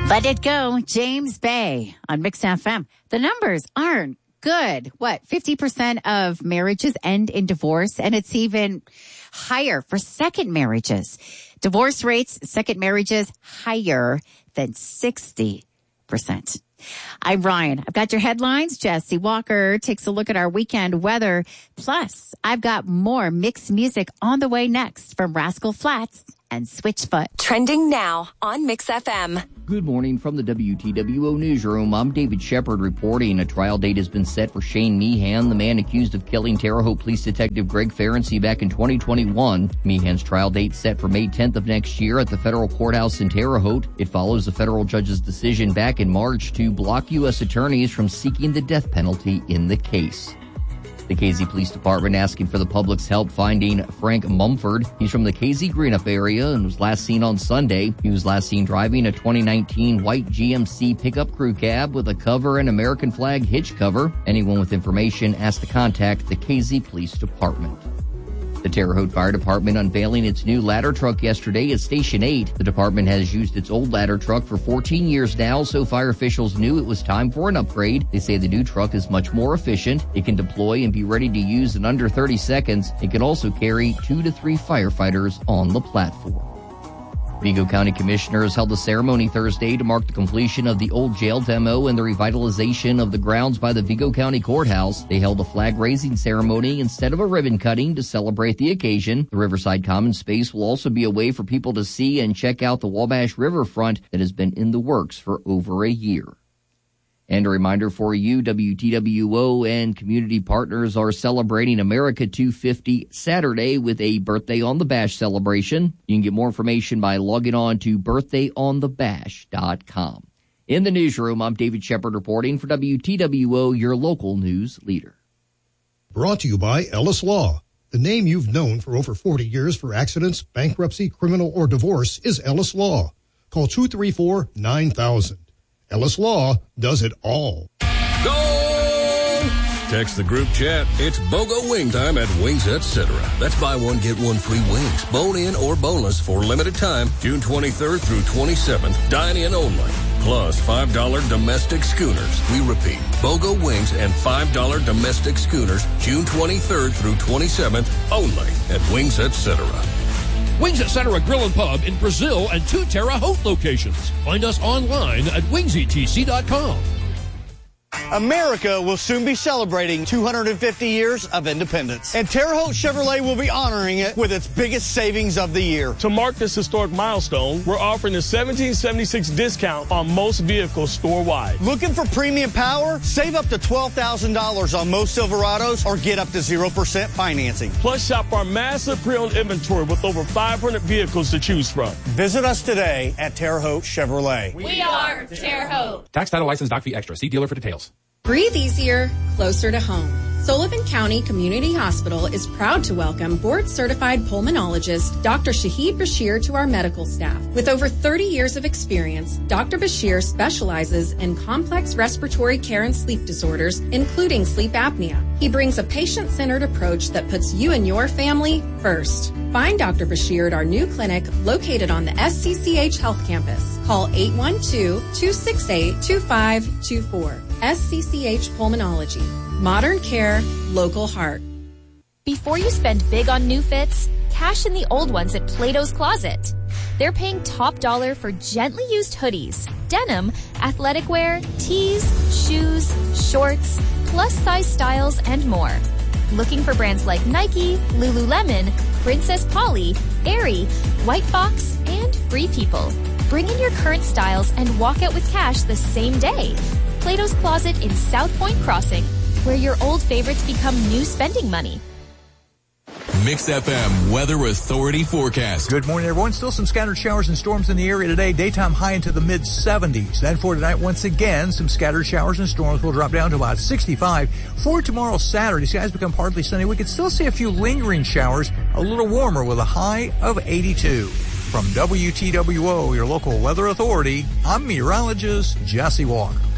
Let It Go, James Bay on Mix FM. The numbers aren't good. 50% of marriages end in divorce, and it's even higher for second marriages. Divorce rates, second marriages, higher than 60%. I'm Ryan. I've got your headlines. Jesse Walker takes a look at our weekend weather. Plus, I've got more mixed music on the way next from Rascal Flatts and Switchfoot. Trending now on Mix FM. Good morning from the WTWO newsroom. I'm David Shepard reporting. A trial date has been set for Shane Meehan, the man accused of killing Terre Haute Police Detective Greg Ferenczi back in 2021. Meehan's trial date set for May 10th of next year at the federal courthouse in Terre Haute. It follows a federal judge's decision back in March to block U.S. attorneys from seeking the death penalty in the case. The KZ Police Department asking for the public's help finding Frank Mumford. He's from the KZ Greenup area and was last seen on Sunday. He was last seen driving a 2019 white GMC pickup crew cab with a cover and American flag hitch cover. Anyone with information asked to contact the KZ Police Department. The Terre Haute Fire Department unveiling its new ladder truck yesterday at Station 8. The department has used its old ladder truck for 14 years now, so fire officials knew it was time for an upgrade. They say the new truck is much more efficient. It can deploy and be ready to use in under 30 seconds. It can also carry 2 to 3 firefighters on the platform. Vigo County Commissioners held a ceremony Thursday to mark the completion of the old jail demo and the revitalization of the grounds by the Vigo County Courthouse. They held a flag-raising ceremony instead of a ribbon cutting to celebrate the occasion. The Riverside Common Space will also be a way for people to see and check out the Wabash Riverfront that has been in the works for over a year. And a reminder for you, WTWO and community partners are celebrating America 250 Saturday with a Birthday on the Bash celebration. You can get more information by logging on to birthday.onthebash.com. In the newsroom, I'm David Shepard reporting for WTWO, your local news leader. Brought to you by Ellis Law. The name you've known for over 40 years for accidents, bankruptcy, criminal, or divorce is Ellis Law. Call 234-9000. Ellis Law does it all. Go! Text the group chat. It's BOGO wing time at Wings Etc. That's buy one, get one free wings. Bone-in or boneless for limited time, June 23rd through 27th. Dine-in only. Plus $5 domestic schooners. We repeat, BOGO wings and $5 domestic schooners, June 23rd through 27th only at Wings Etc. Wings Etc. Grill and Pub in Brazil and 2 Terre Haute locations. Find us online at wingsetc.com. America will soon be celebrating 250 years of independence, and Terre Haute Chevrolet will be honoring it with its biggest savings of the year. To mark this historic milestone, we're offering a 1776 discount on most vehicles store-wide. Looking for premium power? Save up to $12,000 on most Silverados or get up to 0% financing. Plus, shop our massive pre-owned inventory with over 500 vehicles to choose from. Visit us today at Terre Haute Chevrolet. We are Terre Haute. Tax, title, license, doc fee extra. See dealer for details. Breathe easier, closer to home. Sullivan County Community Hospital is proud to welcome board-certified pulmonologist Dr. Shahid Bashir to our medical staff. With over 30 years of experience, Dr. Bashir specializes in complex respiratory care and sleep disorders, including sleep apnea. He brings a patient-centered approach that puts you and your family first. Find Dr. Bashir at our new clinic located on the SCCH Health Campus. Call 812-268-2524. SCCH Pulmonology. Modern care, local heart. Before you spend big on new fits, cash in the old ones at Plato's Closet. They're paying top dollar for gently used hoodies, denim, athletic wear, tees, shoes, shorts, plus-size styles, and more. Looking for brands like Nike, Lululemon, Princess Polly, Aerie, White Fox, and Free People. Bring in your current styles and walk out with cash the same day. Plato's Closet in South Point Crossing, where your old favorites become new spending money. Mix FM Weather Authority forecast. Good morning, everyone. Still some scattered showers and storms in the area today. Daytime high into the mid-70s. Then for tonight, once again, some scattered showers and storms will drop down to about 65. For tomorrow, Saturday, skies become partly sunny. We could still see a few lingering showers, a little warmer with a high of 82. From WTWO, your local weather authority, I'm meteorologist Jesse Walker.